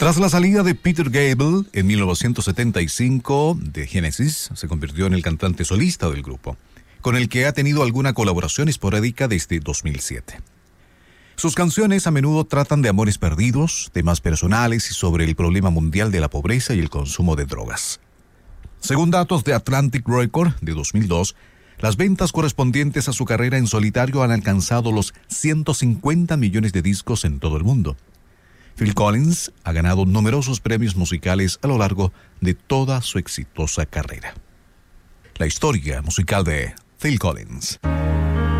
Tras la salida de Peter Gabriel en 1975 de Genesis, se convirtió en el cantante solista del grupo, con el que ha tenido alguna colaboración esporádica desde 2007. Sus canciones a menudo tratan de amores perdidos, temas personales y sobre el problema mundial de la pobreza y el consumo de drogas. Según datos de Atlantic Record de 2002, las ventas correspondientes a su carrera en solitario han alcanzado los 150 millones de discos en todo el mundo. Phil Collins ha ganado numerosos premios musicales a lo largo de toda su exitosa carrera. La historia musical de Phil Collins.